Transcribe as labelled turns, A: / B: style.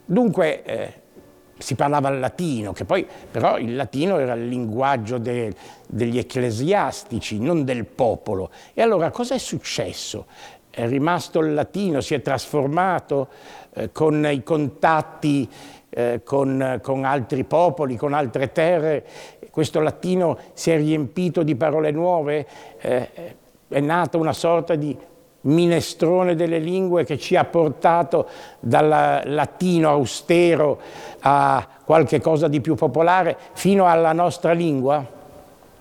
A: Dunque si parlava il latino, che poi però il latino era il linguaggio degli ecclesiastici, non del popolo. E allora cosa è successo? È rimasto il latino, si è trasformato con i contatti con altri popoli, con altre terre, questo latino si è riempito di parole nuove, è nata una sorta di minestrone delle lingue che ci ha portato dal latino austero a qualche cosa di più popolare fino alla nostra lingua?